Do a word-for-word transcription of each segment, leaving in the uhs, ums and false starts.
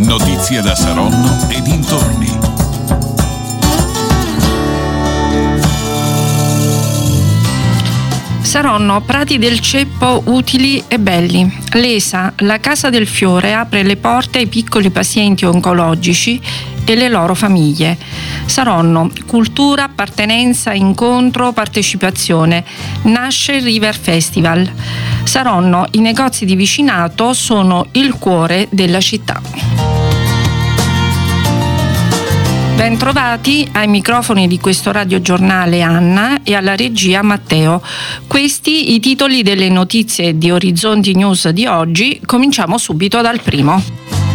Notizie da Saronno e dintorni. Saronno, prati del ceppo utili e belli. L'ESA, la Casa del Fiore, apre le porte ai piccoli pazienti oncologici e le loro famiglie. Saronno, cultura, appartenenza, incontro, partecipazione. Nasce il River Festival. Saronno, i negozi di vicinato sono il cuore della città. Bentrovati ai microfoni di questo radiogiornale Anna e alla regia Matteo. Questi i titoli delle notizie di Orizzonti News di oggi. Cominciamo subito dal primo.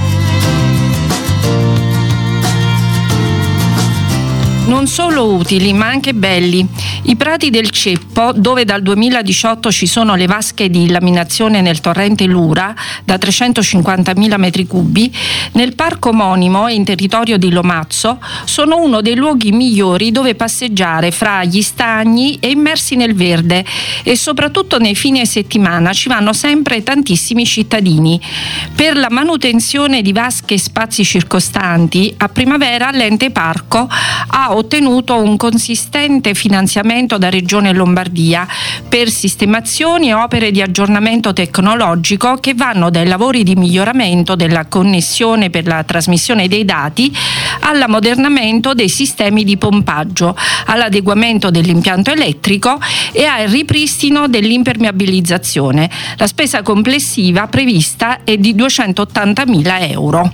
Non solo utili, ma anche belli. I prati del Ceppo, dove dal duemiladiciotto ci sono le vasche di laminazione nel torrente Lura, da trecentocinquantamila metri cubi, nel parco omonimo e in territorio di Lomazzo, sono uno dei luoghi migliori dove passeggiare fra gli stagni e immersi nel verde, e soprattutto nei fine settimana ci vanno sempre tantissimi cittadini. Per la manutenzione di vasche e spazi circostanti, a primavera l'ente parco ha ottenuto un consistente finanziamento da Regione Lombardia per sistemazioni e opere di aggiornamento tecnologico che vanno dai lavori di miglioramento della connessione per la trasmissione dei dati all'ammodernamento dei sistemi di pompaggio, all'adeguamento dell'impianto elettrico e al ripristino dell'impermeabilizzazione. La spesa complessiva prevista è di duecentottantamila euro.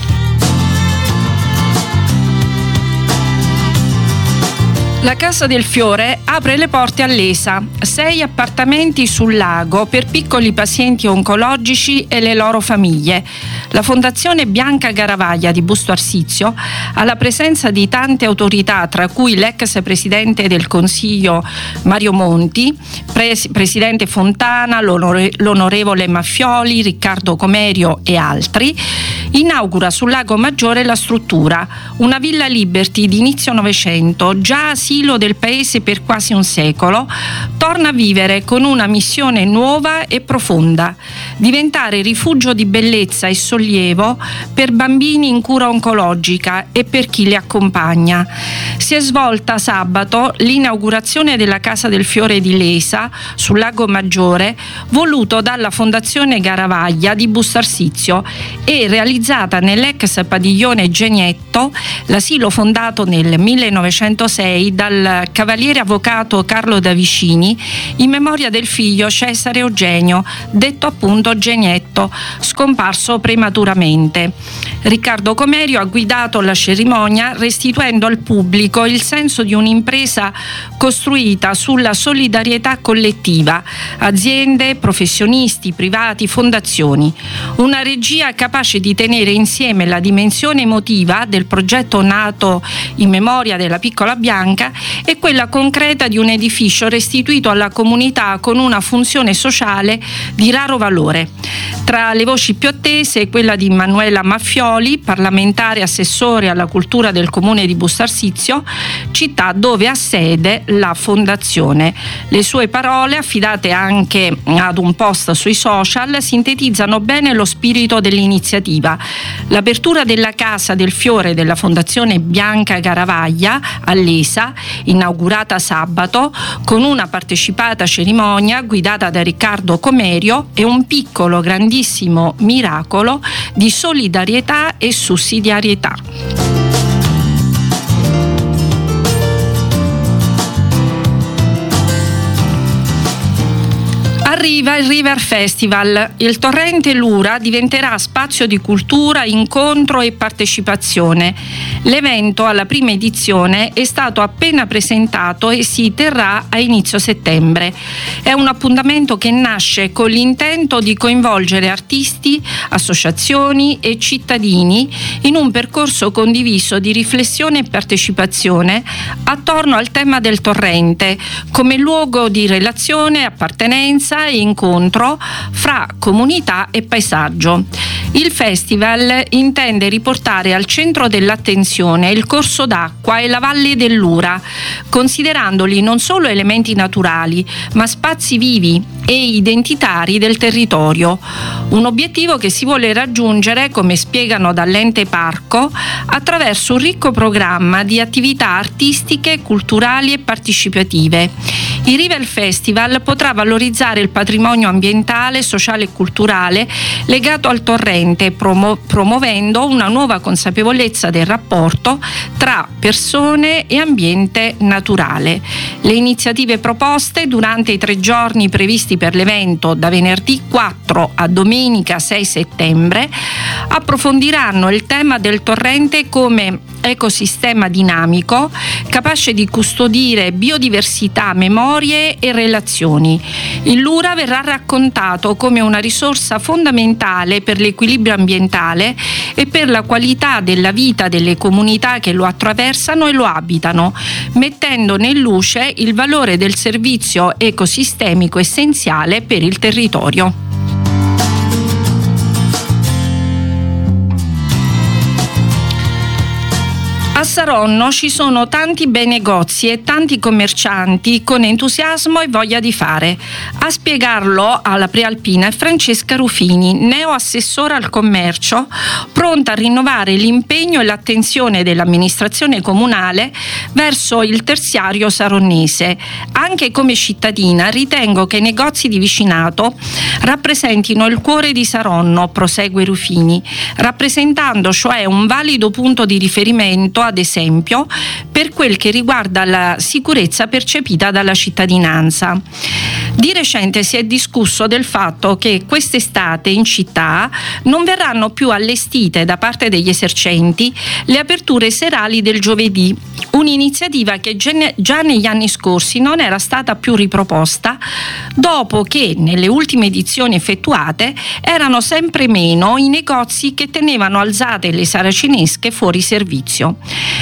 La Casa del Fiore apre le porte all'ESA, sei appartamenti sul lago per piccoli pazienti oncologici e le loro famiglie. La Fondazione Bianca Garavaglia di Busto Arsizio, alla presenza di tante autorità, tra cui l'ex presidente del Consiglio Mario Monti, pres- presidente Fontana, l'onore- l'onorevole Maffioli, Riccardo Comerio e altri, inaugura sul Lago Maggiore la struttura, una Villa Liberty di inizio Novecento, già asilo del paese per quasi un secolo, torna a vivere con una missione nuova e profonda: diventare rifugio di bellezza e sollievo per bambini in cura oncologica e per chi li accompagna. Si è svolta sabato l'inaugurazione della Casa del Fiore di Lesa sul Lago Maggiore, voluto dalla Fondazione Garavaglia di Busto Arsizio e realizzata nell'ex padiglione Genietto, l'asilo fondato nel millenovecentosei dal cavaliere avvocato Carlo Davicini in memoria del figlio Cesare Eugenio, detto appunto Genietto, scomparso prematuramente. Riccardo Comerio ha guidato la cerimonia restituendo al pubblico il senso di un'impresa costruita sulla solidarietà collettiva, aziende, professionisti, privati, fondazioni. Una regia capace di tenere insieme la dimensione emotiva del progetto nato in memoria della piccola Bianca e quella concreta di un edificio restituito alla comunità con una funzione sociale di raro valore. Tra le voci più attese quella di Manuela Maffioli, parlamentare assessore alla cultura del comune di Busto Arsizio, città dove ha sede la fondazione. Le sue parole, affidate anche ad un post sui social, sintetizzano bene lo spirito dell'iniziativa. L'apertura della Casa del Fiore della Fondazione Bianca Garavaglia all'ESA, inaugurata sabato, con una partecipata cerimonia guidata da Riccardo Comerio, è un piccolo grandissimo miracolo di solidarietà e sussidiarietà. Arriva il River Festival. Il torrente Lura diventerà spazio di cultura, incontro e partecipazione. L'evento alla prima edizione è stato appena presentato e si terrà a inizio settembre. È un appuntamento che nasce con l'intento di coinvolgere artisti, associazioni e cittadini in un percorso condiviso di riflessione e partecipazione attorno al tema del torrente come luogo di relazione, appartenenza e e incontro fra comunità e paesaggio. Il festival intende riportare al centro dell'attenzione il corso d'acqua e la valle dell'Ura, considerandoli non solo elementi naturali, ma spazi vivi e identitari del territorio. Un obiettivo che si vuole raggiungere, come spiegano dall'ente parco, attraverso un ricco programma di attività artistiche, culturali e partecipative. Il Rivel Festival potrà valorizzare il patrimonio ambientale, sociale e culturale legato al torrente, promu- promuovendo una nuova consapevolezza del rapporto tra persone e ambiente naturale. Le iniziative proposte durante i tre giorni previsti per l'evento, da venerdì quattro a domenica sei settembre, approfondiranno il tema del torrente come ecosistema dinamico, capace di custodire biodiversità, memorie e relazioni. Il Lura verrà raccontato come una risorsa fondamentale per l'equilibrio ambientale e per la qualità della vita delle comunità che lo attraversano e lo abitano, mettendo in luce il valore del servizio ecosistemico essenziale per il territorio. A Saronno ci sono tanti bei negozi e tanti commercianti con entusiasmo e voglia di fare. A spiegarlo alla Prealpina è Francesca Rufini, neoassessora al commercio, pronta a rinnovare l'impegno e l'attenzione dell'amministrazione comunale verso il terziario saronnese. Anche come cittadina ritengo che i negozi di vicinato rappresentino il cuore di Saronno, prosegue Rufini, rappresentando cioè un valido punto di riferimento, ad esempio, per quel che riguarda la sicurezza percepita dalla cittadinanza. Di recente si è discusso del fatto che quest'estate in città non verranno più allestite da parte degli esercenti le aperture serali del giovedì, un'iniziativa che già negli anni scorsi non era stata più riproposta, dopo che nelle ultime edizioni effettuate erano sempre meno i negozi che tenevano alzate le saracinesche fuori servizio.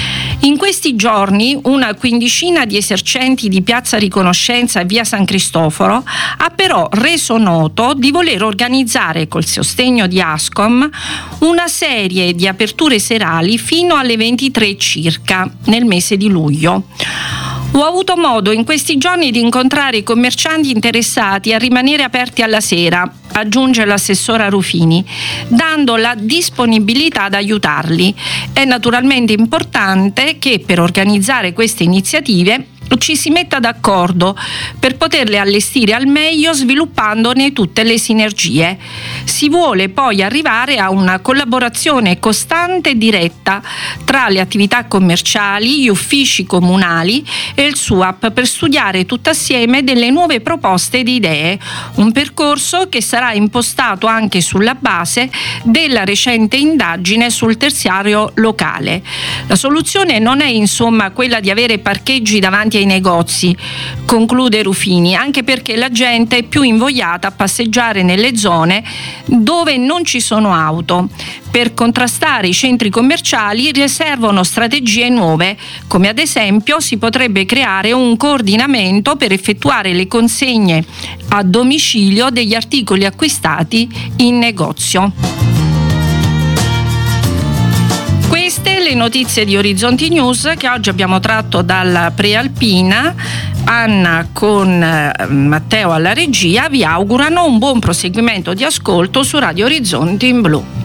In questi giorni una quindicina di esercenti di Piazza Riconoscenza e Via San Cristoforo ha però reso noto di voler organizzare, col sostegno di Ascom, una serie di aperture serali fino alle ventitré circa nel mese di luglio. Ho avuto modo in questi giorni di incontrare i commercianti interessati a rimanere aperti alla sera, aggiunge l'assessora Rufini, dando la disponibilità ad aiutarli. È naturalmente importante che per organizzare queste iniziative ci si metta d'accordo per poterle allestire al meglio, sviluppandone tutte le sinergie. Si vuole poi arrivare a una collaborazione costante e diretta tra le attività commerciali, gli uffici comunali e il S U A P per studiare tutt'assieme delle nuove proposte ed idee, un percorso che sarà impostato anche sulla base della recente indagine sul terziario locale. La soluzione non è insomma quella di avere parcheggi davanti ai negozi, conclude Rufini, anche perché la gente è più invogliata a passeggiare nelle zone dove non ci sono auto. Per contrastare i centri commerciali servono strategie nuove, come ad esempio si potrebbe creare un coordinamento per effettuare le consegne a domicilio degli articoli acquistati in negozio. Queste le notizie di Orizzonti News che oggi abbiamo tratto dalla Prealpina. Anna con Matteo alla regia vi augurano un buon proseguimento di ascolto su Radio Orizzonti in Blu.